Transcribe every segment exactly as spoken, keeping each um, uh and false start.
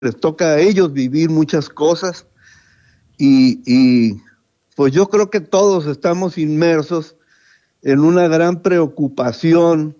les toca a ellos vivir muchas cosas y, y pues yo creo que todos estamos inmersos en una gran preocupación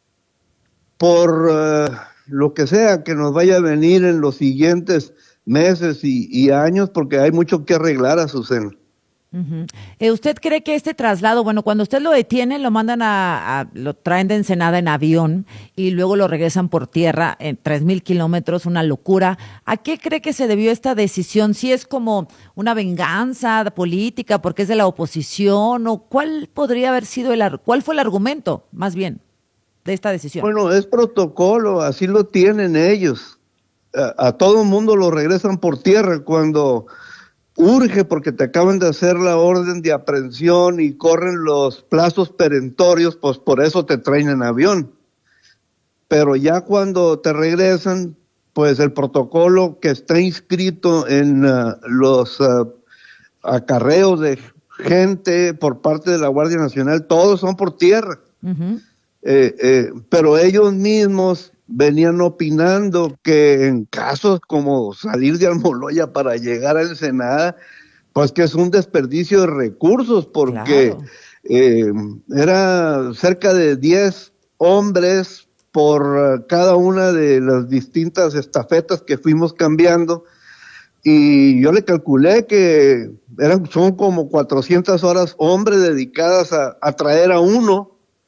por uh, lo que sea que nos vaya a venir en los siguientes meses y, y años, porque hay mucho que arreglar, Azucena. Uh-huh. Eh, ¿Usted cree que este traslado, bueno, cuando usted lo detienen, lo mandan a, a lo traen de Ensenada en avión y luego lo regresan por tierra en tres mil kilómetros, una locura? ¿A qué cree que se debió esta decisión? ¿Si es como una venganza política porque es de la oposición o cuál podría haber sido el, cuál fue el argumento, más bien, de esta decisión? Bueno, es protocolo, así lo tienen ellos. A, a todo mundo lo regresan por tierra cuando urge, porque te acaban de hacer la orden de aprehensión y corren los plazos perentorios, pues por eso te traen en avión. Pero ya cuando te regresan, pues el protocolo que está inscrito en uh, los uh, acarreos de gente por parte de la Guardia Nacional, todos son por tierra. Uh-huh. eh, eh, pero ellos mismos venían opinando que en casos como salir de Almoloya para llegar a Ensenada, pues que es un desperdicio de recursos, porque claro. eh, era cerca de diez hombres por cada una de las distintas estafetas que fuimos cambiando, y yo le calculé que eran, son como cuatrocientas horas hombres dedicadas a, a traer a uno,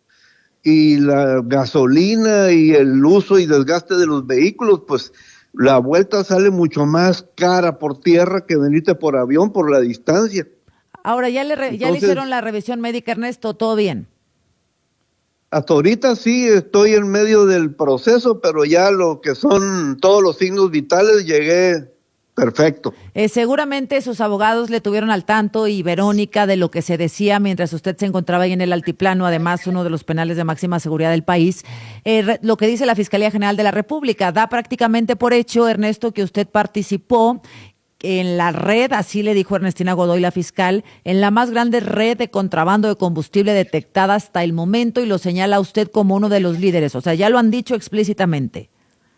y la gasolina y el uso y desgaste de los vehículos, pues la vuelta sale mucho más cara por tierra que venirte por avión por la distancia. Ahora, ¿ya le, re, Entonces, ¿ya le hicieron la revisión médica, Ernesto? ¿Todo bien? Hasta ahorita sí estoy en medio del proceso, pero ya lo que son todos los signos vitales llegué perfecto. Eh, seguramente sus abogados le tuvieron al tanto y Verónica de lo que se decía mientras usted se encontraba ahí en el altiplano, además uno de los penales de máxima seguridad del país. Eh, re, lo que dice la Fiscalía General de la República da prácticamente por hecho, Ernesto, que usted participó en la red, así le dijo Ernestina Godoy, la fiscal, en la más grande red de contrabando de combustible detectada hasta el momento, y lo señala usted como uno de los líderes. O sea, ya lo han dicho explícitamente.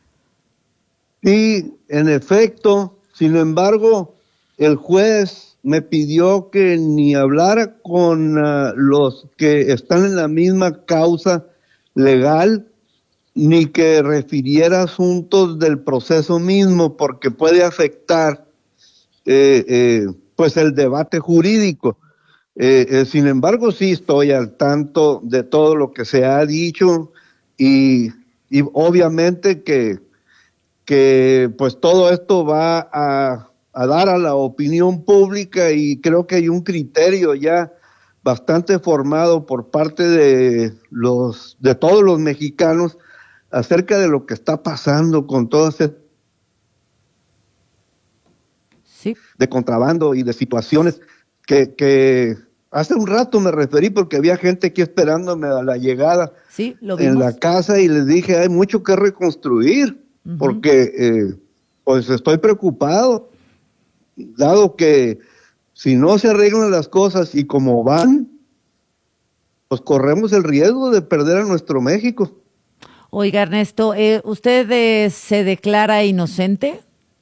Sí, en efecto. Sin embargo, el juez me pidió que ni hablara con uh, los que están en la misma causa legal, ni que refiriera asuntos del proceso mismo, porque puede afectar eh, eh, pues el debate jurídico. Eh, eh, sin embargo, sí estoy al tanto de todo lo que se ha dicho y, y obviamente que que pues todo esto va a, a dar a la opinión pública, y creo que hay un criterio ya bastante formado por parte de los de todos los mexicanos acerca de lo que está pasando con todas estas sí. de contrabando y de situaciones que, que hace un rato me referí, porque había gente aquí esperándome a la llegada sí, lo vimos. En la casa, y les dije, hay mucho que reconstruir. Porque eh, pues estoy preocupado, dado que si no se arreglan las cosas y como van, pues corremos el riesgo de perder a nuestro México. Oiga, Ernesto, eh, ¿usted eh, se declara inocente?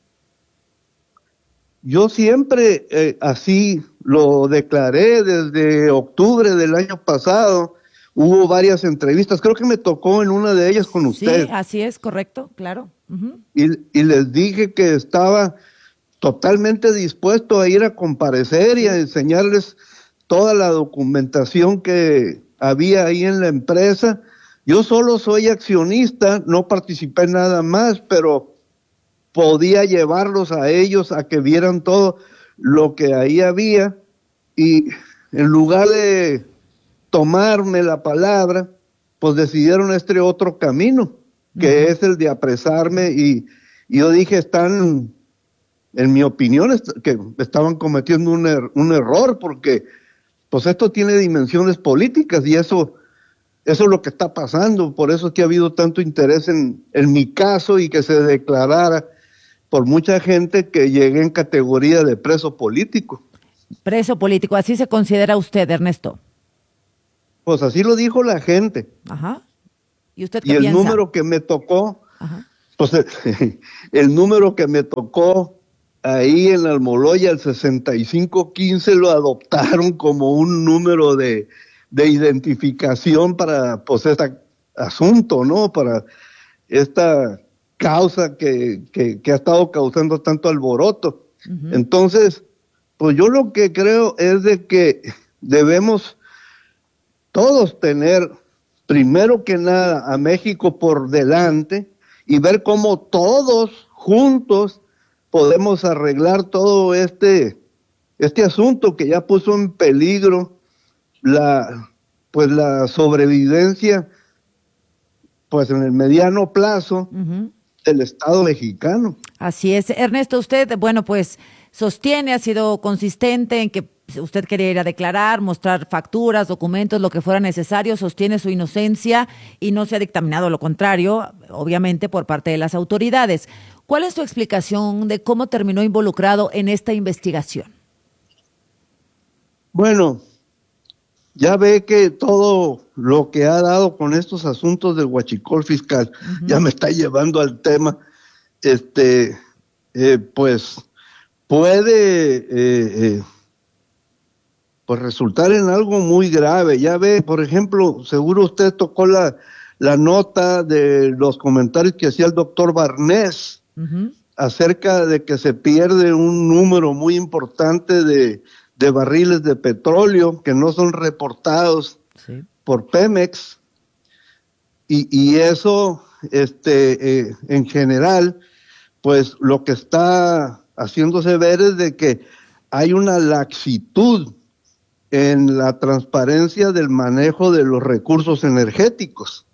Yo siempre eh, así lo declaré desde octubre del año pasado. Hubo varias entrevistas, creo que me tocó en una de ellas con usted. Sí, así es, correcto, claro. Uh-huh. Y, y les dije que estaba totalmente dispuesto a ir a comparecer y a enseñarles toda la documentación que había ahí en la empresa. Yo solo soy accionista, no participé nada más, pero podía llevarlos a ellos a que vieran todo lo que ahí había, y en lugar de tomarme la palabra, pues decidieron este otro camino, que uh-huh. es el de apresarme, y, y yo dije, están, en mi opinión, est- que estaban cometiendo un, er- un error, porque pues esto tiene dimensiones políticas, y eso, eso es lo que está pasando. Por eso es que ha habido tanto interés en, en mi caso, y que se declarara por mucha gente que llegué en categoría de preso político. Preso político, ¿así se considera usted, Ernesto? Pues así lo dijo la gente. Ajá. ¿Y usted qué Y el piensa? número que me tocó, Ajá. Pues el, el número que me tocó ahí en Almoloya, el sesenta y cinco quince, lo adoptaron como un número de, de identificación para pues este asunto, ¿no? Para esta causa que, que, que ha estado causando tanto alboroto. Uh-huh. Entonces, pues yo lo que creo es de que debemos todos tener, primero que nada, a México por delante y ver cómo todos juntos podemos arreglar todo este, este asunto que ya puso en peligro la, pues la sobrevivencia, pues en el mediano plazo, uh-huh, del Estado mexicano. Así es. Ernesto, usted, bueno, pues sostiene, ha sido consistente en que usted quería ir a declarar, mostrar facturas, documentos, lo que fuera necesario, sostiene su inocencia y no se ha dictaminado lo contrario, obviamente, por parte de las autoridades. ¿Cuál es tu explicación de cómo terminó involucrado en esta investigación? Bueno, ya ve que todo lo que ha dado con estos asuntos del huachicol fiscal, uh-huh, ya me está llevando al tema, este, eh, pues puede eh, eh, pues resultar en algo muy grave. Ya ve, por ejemplo, seguro usted tocó la, la nota de los comentarios que hacía el doctor Barnés, uh-huh, acerca de que se pierde un número muy importante de, de barriles de petróleo que no son reportados, sí, por Pemex, y, y eso, este, eh, en general, pues lo que está haciéndose ver es de que hay una laxitud en la transparencia del manejo de los recursos energéticos.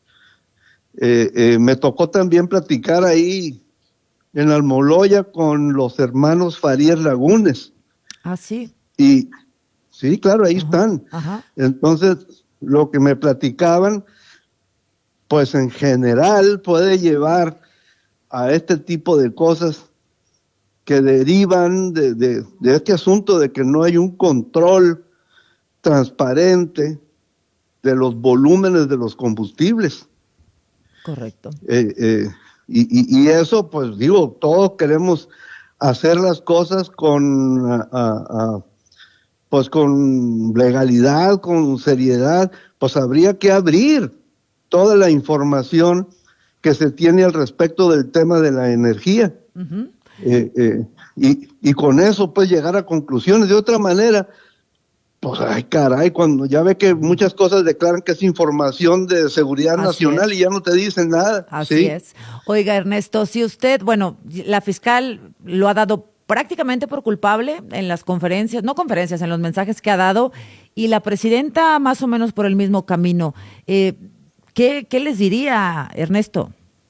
Eh, eh, me tocó también platicar ahí en Almoloya con los hermanos Farías Lagunes. Ah, sí. Y sí, claro, ahí, ajá, están. Ajá. Entonces, lo que me platicaban, pues en general puede llevar a este tipo de cosas que derivan de, de, de este asunto de que no hay un control transparente de los volúmenes de los combustibles. Correcto. Eh, eh, y, y, y eso, pues digo, todos queremos hacer las cosas con, a, a, a, pues con legalidad, con seriedad. Pues habría que abrir toda la información que se tiene al respecto del tema de la energía. Uh-huh. Eh, eh, y, y con eso pues llegar a conclusiones. De otra manera, pues ay caray, cuando ya ve que muchas cosas declaran que es información de seguridad Así nacional es. Y ya no te dicen nada. Así ¿sí? es. Oiga, Ernesto, si usted, bueno, la fiscal lo ha dado prácticamente por culpable en las conferencias, no conferencias, en los mensajes que ha dado, y la presidenta más o menos por el mismo camino. Eh, ¿qué, ¿Qué les diría, Ernesto?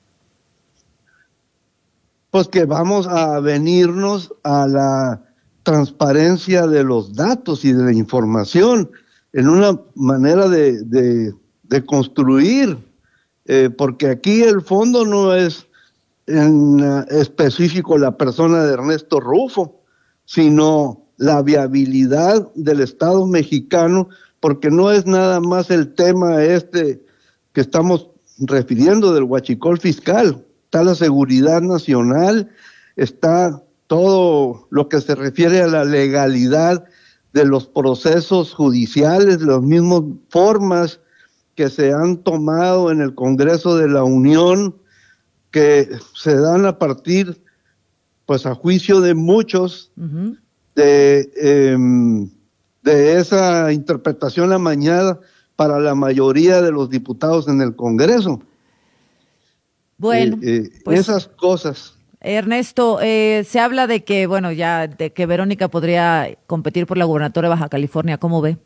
Pues que vamos a venirnos a la transparencia de los datos y de la información en una manera de, de, de construir, eh, porque aquí el fondo no es en uh, específico la persona de Ernesto Rufo, sino la viabilidad del Estado mexicano, porque no es nada más el tema este que estamos refiriendo del huachicol fiscal. Está la seguridad nacional, está todo lo que se refiere a la legalidad de los procesos judiciales, las mismas formas que se han tomado en el Congreso de la Unión, que se dan a partir, pues a juicio de muchos, uh-huh, de, eh, de esa interpretación amañada para la mayoría de los diputados en el Congreso. Bueno, eh, eh, pues, esas cosas. Ernesto, eh, se habla de que, bueno, ya de que Verónica podría competir por la gubernatura de Baja California. ¿Cómo ve?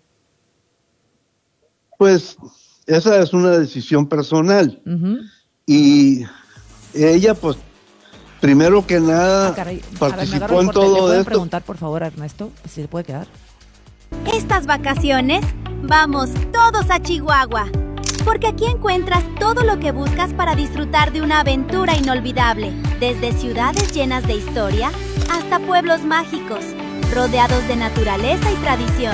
Pues esa es una decisión personal. Uh-huh. Y ella, pues, primero que nada, ah, caray, participó ver, en todo ¿Le pueden esto. preguntar, por favor, a Ernesto, si se puede quedar? Estas vacaciones, vamos todos a Chihuahua. Porque aquí encuentras todo lo que buscas para disfrutar de una aventura inolvidable. Desde ciudades llenas de historia hasta pueblos mágicos, rodeados de naturaleza y tradición.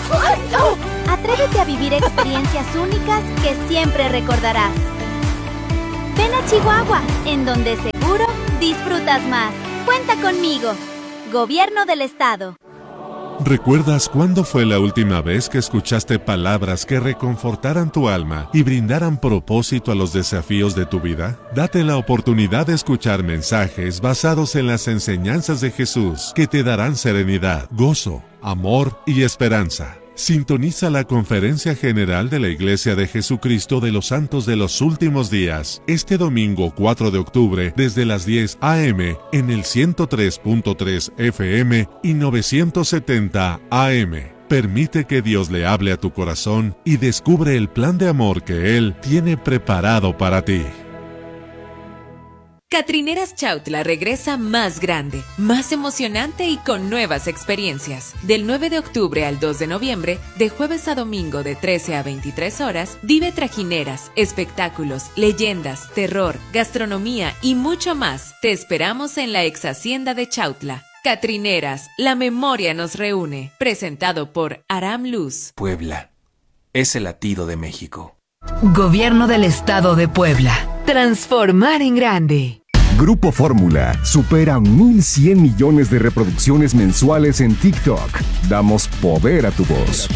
Atrévete a vivir experiencias únicas que siempre recordarás. Ven a Chihuahua, en donde seguro disfrutas más. Cuenta conmigo. Gobierno del Estado. ¿Recuerdas cuándo fue la última vez que escuchaste palabras que reconfortaran tu alma y brindaran propósito a los desafíos de tu vida? Date la oportunidad de escuchar mensajes basados en las enseñanzas de Jesús que te darán serenidad, gozo, amor y esperanza. Sintoniza la Conferencia General de la Iglesia de Jesucristo de los Santos de los Últimos Días, este domingo cuatro de octubre, desde las diez a eme, en el ciento tres punto tres efe eme y novecientos setenta a eme. Permite que Dios le hable a tu corazón y descubre el plan de amor que Él tiene preparado para ti. Catrineras Chautla regresa más grande, más emocionante y con nuevas experiencias. Del nueve de octubre al dos de noviembre, de jueves a domingo de trece a veintitrés horas, vive trajineras, espectáculos, leyendas, terror, gastronomía y mucho más. Te esperamos en la ex hacienda de Chautla. Catrineras, la memoria nos reúne. Presentado por Aram Luz. Puebla es el latido de México. Gobierno del Estado de Puebla. Transformar en grande. Grupo Fórmula supera mil cien millones de reproducciones mensuales en TikTok. Damos poder a tu voz.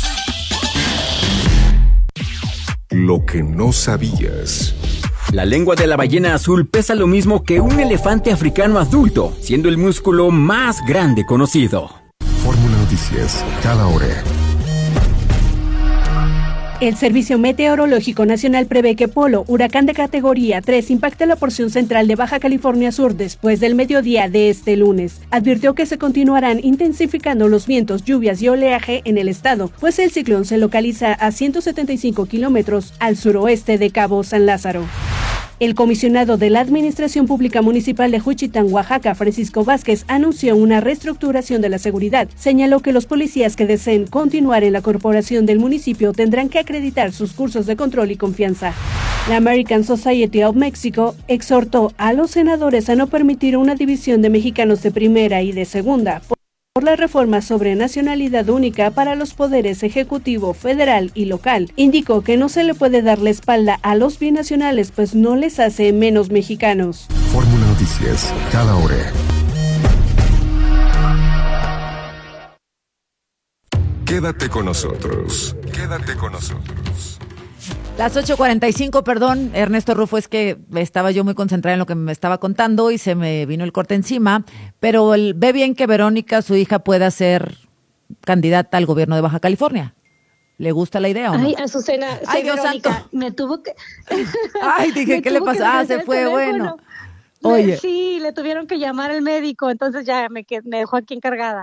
Lo que no sabías. La lengua de la ballena azul pesa lo mismo que un elefante africano adulto, siendo el músculo más grande conocido. Fórmula Noticias, cada hora. El Servicio Meteorológico Nacional prevé que Polo, huracán de categoría tres, impacte la porción central de Baja California Sur después del mediodía de este lunes. Advirtió que se continuarán intensificando los vientos, lluvias y oleaje en el estado, pues el ciclón se localiza a ciento setenta y cinco kilómetros al suroeste de Cabo San Lázaro. El comisionado de la Administración Pública Municipal de Juchitán, Oaxaca, Francisco Vázquez, anunció una reestructuración de la seguridad. Señaló que los policías que deseen continuar en la corporación del municipio tendrán que acreditar sus cursos de control y confianza. La American Society of Mexico exhortó a los senadores a no permitir una división de mexicanos de primera y de segunda por la reforma sobre nacionalidad única para los poderes ejecutivo, federal y local. Indicó que no se le puede dar la espalda a los binacionales, pues no les hace menos mexicanos. Fórmula Noticias, cada hora. Quédate con nosotros. Quédate con nosotros. Las ocho cuarenta y cinco, perdón, Ernesto Rufo, es que estaba yo muy concentrada en lo que me estaba contando y se me vino el corte encima, pero el, ve bien que Verónica, su hija, pueda ser candidata al gobierno de Baja California. ¿Le gusta la idea o no? Ay, Azucena, Ay, Dios Verónica, santo. me tuvo que... Ay, dije, ¿qué le pasó? Ah, se fue, bueno. Oye. Sí, le tuvieron que llamar al médico, entonces ya me, me dejó aquí encargada.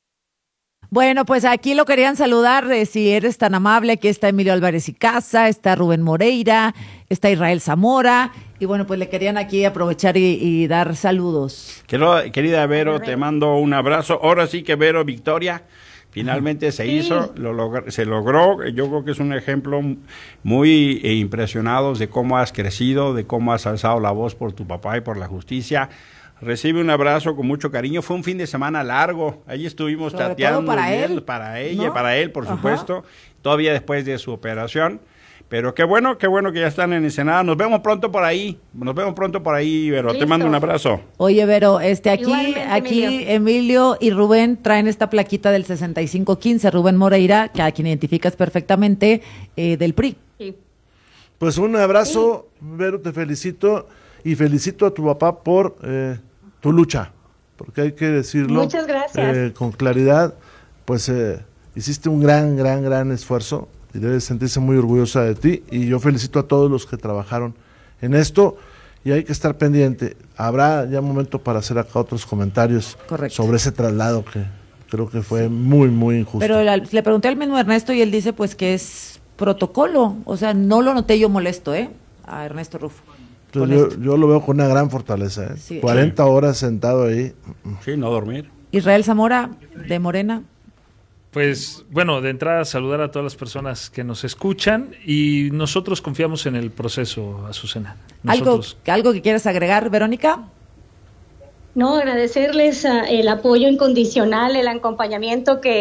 Bueno, pues aquí lo querían saludar, eh, si eres tan amable. Aquí está Emilio Álvarez y Casa, está Rubén Moreira, está Israel Zamora, y bueno, pues le querían aquí aprovechar y, y dar saludos. Querida Vero, te mando un abrazo. Ahora sí que Vero, victoria, finalmente se sí. hizo, lo log- se logró. Yo creo que es un ejemplo muy eh, impresionados de cómo has crecido, de cómo has alzado la voz por tu papá y por la justicia. Recibe un abrazo con mucho cariño. Fue un fin de semana largo. Allí estuvimos Sobre tateando. todo para él, él. Para ella, ¿no? para él, por Ajá. supuesto. Todavía después de su operación. Pero qué bueno, qué bueno que ya están en Ensenada. Nos vemos pronto por ahí. Nos vemos pronto por ahí, Vero. Listo. Te mando un abrazo. Oye, Vero, este aquí, Igualmente, aquí Emilio. Emilio y Rubén traen esta plaquita del sesenta y cinco quince, Rubén Moreira, que a quien identificas perfectamente, eh, del P R I. Sí. Pues un abrazo, sí. Vero, te felicito y felicito a tu papá por eh, tu lucha, porque hay que decirlo. Muchas gracias. Eh, con claridad, pues eh, hiciste un gran, gran, gran esfuerzo y debes sentirse muy orgullosa de ti, y yo felicito a todos los que trabajaron en esto, y hay que estar pendiente. Habrá ya momento para hacer acá otros comentarios Correcto. sobre ese traslado que creo que fue muy, muy injusto. Pero la, le pregunté al mismo Ernesto y él dice pues que es protocolo, o sea, no lo noté yo molesto, ¿eh? A Ernesto Rufo. Entonces, yo, yo lo veo con una gran fortaleza, ¿eh? Sí. cuarenta sí. horas sentado ahí. Sí, no dormir. Israel Zamora, de Morena. Pues, bueno, de entrada saludar a todas las personas que nos escuchan, y nosotros confiamos en el proceso, Azucena. Nosotros... ¿Algo, ¿Algo que quieras agregar, Verónica? No, agradecerles uh, el apoyo incondicional, el acompañamiento que,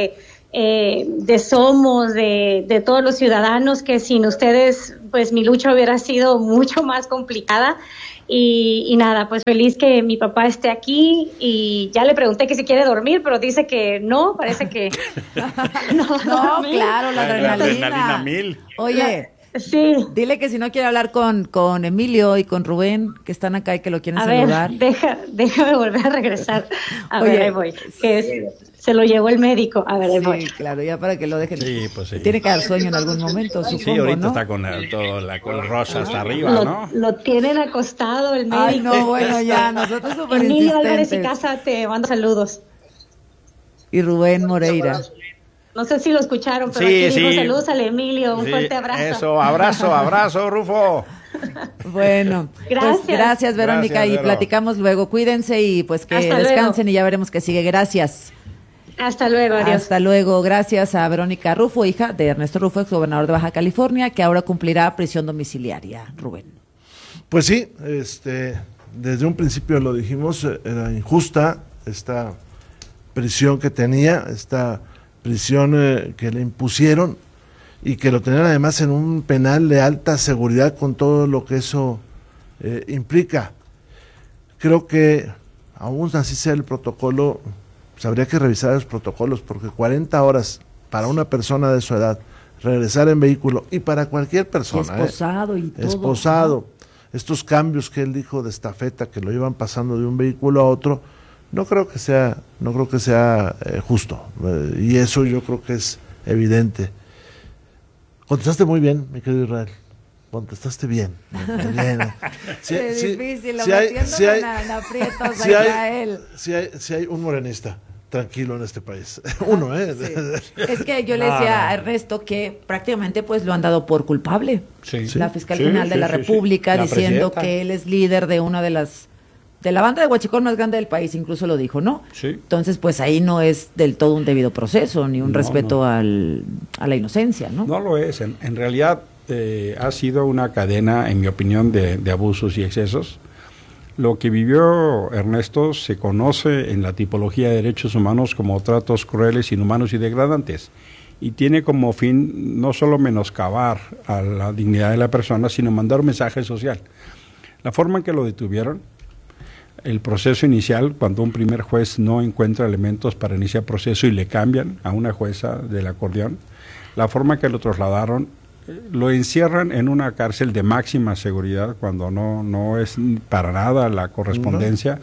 eh, de Somos, de, de todos los ciudadanos, que sin ustedes, pues mi lucha hubiera sido mucho más complicada. Y, y nada, pues feliz que mi papá esté aquí, y ya le pregunté que si quiere dormir, pero dice que no, parece que no, no claro, la adrenalina. La adrenalina mil. Oye, sí. Dile que si no quiere hablar con, con Emilio y con Rubén, que están acá y que lo quieren a saludar. ver, deja, déjame volver a regresar. A Oye, ver, ahí voy. Que es, se lo llevó el médico. A ver, ahí sí, voy. claro, ya para que lo dejen. Sí, pues sí. Tiene que dar sueño en algún momento, supongo, Sí, ahorita ¿no? está con el, todo la con rosa hasta arriba, Lo, ¿no? lo tienen acostado el médico. Ay, no, bueno, ya, nosotros súper Emilio Álvarez y insistentes. Casa te mando saludos. Y Rubén Moreira. No sé si lo escucharon, pero Sí, aquí dijo sí. saludos al Emilio, un Sí, fuerte abrazo. Eso, abrazo, abrazo, Rufo. Bueno, Gracias. pues gracias, Verónica, Gracias, y Vero. platicamos luego. Cuídense y pues que Hasta descansen luego. y ya veremos que sigue. Gracias. Hasta luego, adiós. Hasta luego. Gracias a Verónica Rufo, hija de Ernesto Rufo, ex gobernador de Baja California, que ahora cumplirá prisión domiciliaria. Rubén. Pues sí, este, desde un principio lo dijimos, eh, era injusta esta prisión que tenía, esta prisión eh, que le impusieron, y que lo tenían además en un penal de alta seguridad con todo lo que eso eh, implica. Creo que aún así sea el protocolo, pues habría que revisar los protocolos, porque cuarenta horas para una persona de su edad, regresar en vehículo, y para cualquier persona, Esposado eh, y todo. esposado, estos cambios que él dijo de estafeta, que lo iban pasando de un vehículo a otro, no creo que sea, no creo que sea eh, justo, eh, y eso yo creo que es evidente. Contestaste muy bien, mi querido Israel. Contestaste bien. Muy bien. Sí, es sí, difícil, lo sí hay- metiendo sí hay- en aprietos sí a hay- Israel. sí hay, sí hay un morenista tranquilo en este país. Uno, ¿eh? Es que yo le No, decía no. a Ernesto que prácticamente pues lo han dado por culpable. Sí. La fiscal Sí, general de sí, la sí, sí. República La diciendo presidenta. que él es líder de una de las de la banda de huachicol más grande del país, incluso lo dijo, ¿no? Sí. Entonces, pues ahí no es del todo un debido proceso, ni un No, respeto no. Al, a la inocencia, ¿no? No lo es. En, en realidad eh, ha sido una cadena, en mi opinión, de, de abusos y excesos. Lo que vivió Ernesto se conoce en la tipología de derechos humanos como tratos crueles, inhumanos y degradantes. Y tiene como fin no solo menoscabar a la dignidad de la persona, sino mandar un mensaje social. La forma en que lo detuvieron, el proceso inicial, cuando un primer juez no encuentra elementos para iniciar proceso y le cambian a una jueza del acordeón, la forma en que lo trasladaron, eh, lo encierran en una cárcel de máxima seguridad cuando no, no es para nada la correspondencia,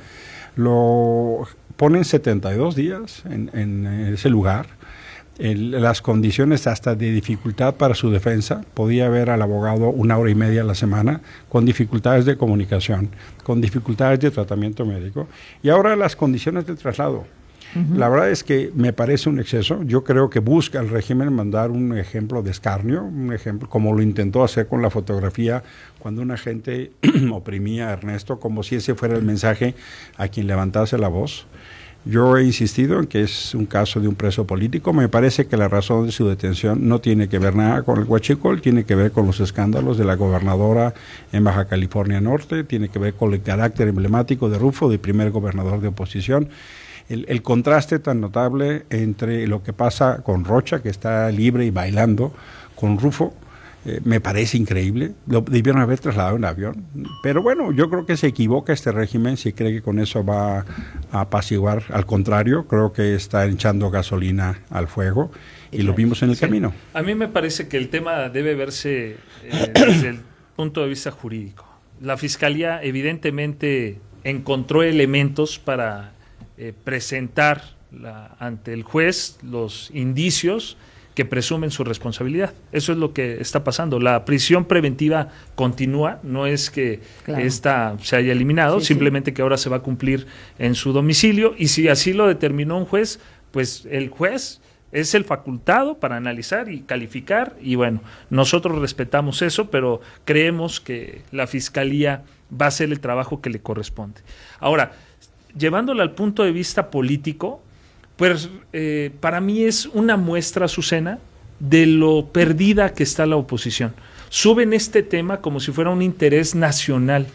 lo ponen setenta y dos días en, en ese lugar. El, las condiciones hasta de dificultad para su defensa, podía ver al abogado una hora y media a la semana, con dificultades de comunicación, con dificultades de tratamiento médico, y ahora las condiciones de traslado. Uh-huh. La verdad es que me parece un exceso. Yo creo que busca el régimen mandar un ejemplo de escarnio, un ejemplo como lo intentó hacer con la fotografía cuando una gente oprimía a Ernesto, como si ese fuera el mensaje a quien levantase la voz. Yo he insistido en que es un caso de un preso político. Me parece que la razón de su detención no tiene que ver nada con el huachicol, tiene que ver con los escándalos de la gobernadora en Baja California Norte, tiene que ver con el carácter emblemático de Rufo, de primer gobernador de oposición. El, el contraste tan notable entre lo que pasa con Rocha, que está libre y bailando, con Rufo, Eh, me parece increíble. Lo debieron haber trasladado en avión, pero bueno, yo creo que se equivoca este régimen si cree que con eso va a apaciguar. Al contrario, creo que está echando gasolina al fuego y lo vimos en el Sí. camino. A mí me parece que el tema debe verse eh, desde el punto de vista jurídico. La Fiscalía evidentemente encontró elementos para eh, presentar la, ante el juez los indicios que presumen su responsabilidad. Eso es lo que está pasando. La prisión preventiva continúa, no es que Claro. esta se haya eliminado, Sí, simplemente que ahora se va a cumplir en su domicilio, y si así lo determinó un juez, pues el juez es el facultado para analizar y calificar, y bueno, nosotros respetamos eso, pero creemos que la Fiscalía va a hacer el trabajo que le corresponde. Ahora, llevándolo al punto de vista político, pues eh, para mí es una muestra, Azucena, de lo perdida que está la oposición. Suben este tema como si fuera un interés nacional,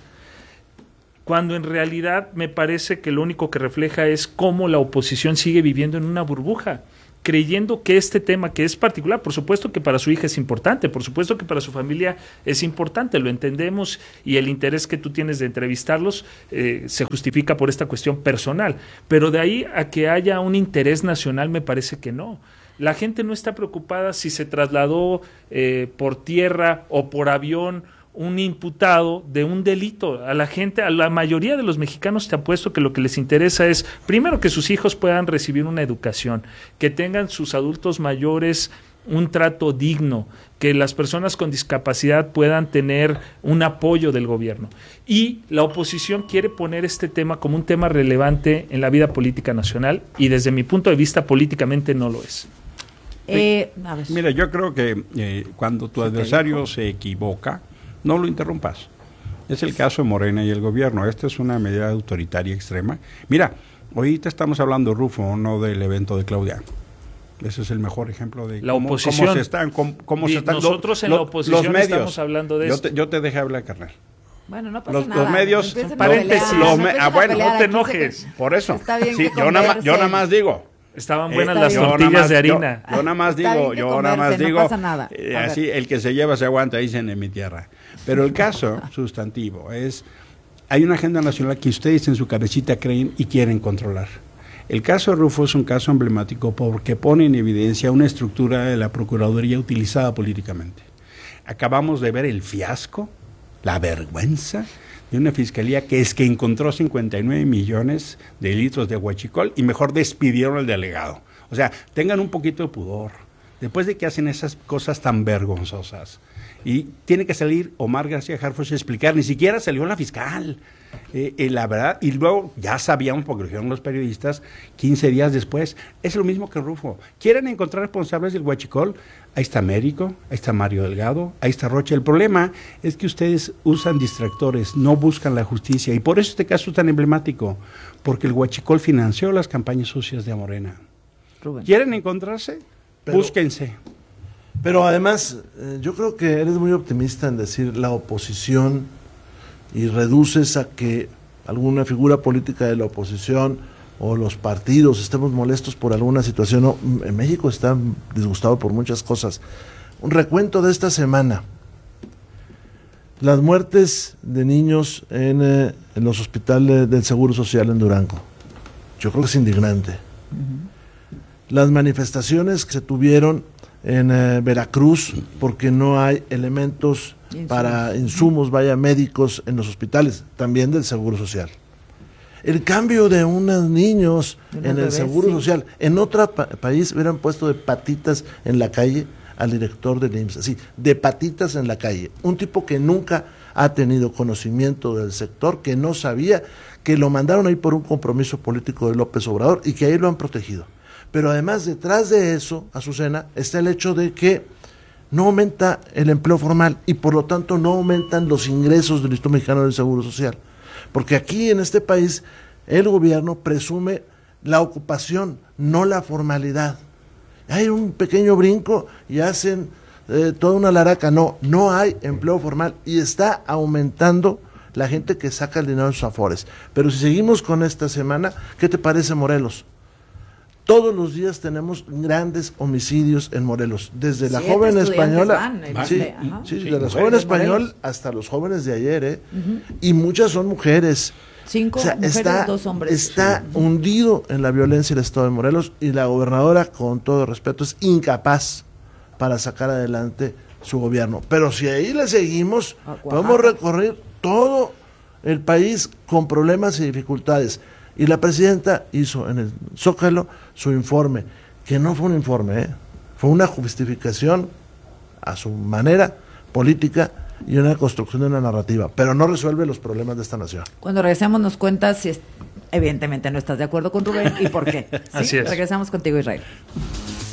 cuando en realidad me parece que lo único que refleja es cómo la oposición sigue viviendo en una burbuja. creyendo que este tema, que es particular, por supuesto que para su hija es importante, por supuesto que para su familia es importante, lo entendemos, y el interés que tú tienes de entrevistarlos eh, se justifica por esta cuestión personal, pero de ahí a que haya un interés nacional me parece que no. La gente no está preocupada si se trasladó eh, por tierra o por avión un imputado de un delito. A la gente, a la mayoría de los mexicanos, te apuesto que lo que les interesa es, primero, que sus hijos puedan recibir una educación, que tengan sus adultos mayores un trato digno, que las personas con discapacidad puedan tener un apoyo del gobierno. Y la oposición quiere poner este tema como un tema relevante en la vida política nacional, y desde mi punto de vista políticamente no lo es. Eh, a ver. Mira, yo creo que eh, cuando tu adversario se equivoca, no lo interrumpas. Es el caso de Morena y el gobierno. Esta es una medida autoritaria extrema. Mira, ahorita estamos hablando, Rufo, no del evento de Claudia. Ese es el mejor ejemplo de la cómo, oposición. cómo se están, cómo, cómo se están nosotros lo, en la oposición los medios, estamos hablando de yo esto. Te, yo te dejé hablar, carnal. Bueno, no pasa los, nada. los medios, no paréntesis. Pelear, me, no ah, bueno, no te enojes. Que, por eso. Está bien sí, que yo, nada, yo nada más digo. Estaban buenas eh, las tortillas más, de harina. Yo, yo nada más digo, yo comerse, nada más no digo, pasa nada. Eh, así el que se lleva se aguanta, dicen en mi tierra. Pero el caso sustantivo es, hay una agenda nacional que ustedes en su cabecita creen y quieren controlar. El caso de Rufo es un caso emblemático porque pone en evidencia una estructura de la Procuraduría utilizada políticamente. Acabamos de ver el fiasco, la vergüenza de una fiscalía que es que encontró cincuenta y nueve millones de litros de huachicol y mejor despidieron al delegado. O sea, tengan un poquito de pudor. Después de que hacen esas cosas tan vergonzosas, y tiene que salir Omar García Harfuch a explicar, ni siquiera salió la fiscal, eh, eh, la verdad, y luego ya sabíamos, porque lo dijeron los periodistas, quince días después, es lo mismo que Rufo. ¿Quieren encontrar responsables del huachicol? Ahí está Américo, ahí está Mario Delgado, ahí está Rocha. El problema es que ustedes usan distractores, no buscan la justicia, y por eso este caso es tan emblemático, porque el huachicol financió las campañas sucias de Morena. Rubén. ¿Quieren encontrarse? Pero, búsquense. Pero además, eh, yo creo que eres muy optimista en decir la oposición y reduces a que alguna figura política de la oposición o los partidos estemos molestos por alguna situación. No, en México está disgustado por muchas cosas. Un recuento de esta semana. Las muertes de niños en, eh, en los hospitales del Seguro Social en Durango. Yo creo que es indignante. Uh-huh. Las manifestaciones que se tuvieron en eh, Veracruz porque no hay elementos insumos. para insumos, vaya, médicos en los hospitales, también del Seguro Social. El cambio de unos niños de en el bebés, Seguro sí. Social, en otro pa- país hubieran puesto de patitas en la calle al director del I M S S, así, de patitas en la calle, un tipo que nunca ha tenido conocimiento del sector, que no sabía, que lo mandaron ahí por un compromiso político de López Obrador y que ahí lo han protegido. Pero además, detrás de eso, Azucena, está el hecho de que no aumenta el empleo formal y por lo tanto no aumentan los ingresos del Instituto Mexicano del Seguro Social. Porque aquí en este país el gobierno presume la ocupación, no la formalidad. Hay un pequeño brinco y hacen eh, toda una laraca. No, no hay empleo formal y está aumentando la gente que saca el dinero de sus afores. Pero si seguimos con esta semana, ¿qué te parece Morelos? Todos los días tenemos grandes homicidios en Morelos, desde la Siete joven española, van, sí, este, sí, sí, de la mujeres joven de español hasta los jóvenes de ayer, ¿eh? Uh-huh. Y muchas son mujeres. Cinco o sea, mujeres, está, dos hombres. Está uh-huh. hundido en la violencia el estado de Morelos y la gobernadora, con todo respeto, es incapaz para sacar adelante su gobierno. Pero si ahí le seguimos, podemos recorrer todo el país con problemas y dificultades. Y la presidenta hizo en el Zócalo su informe, que no fue un informe, ¿eh? Fue una justificación a su manera política y una construcción de una narrativa, pero no resuelve los problemas de esta nación. Cuando regresemos nos cuentas si es, evidentemente no estás de acuerdo con Rubén y por qué. ¿Sí? Así es. Regresamos contigo, Israel.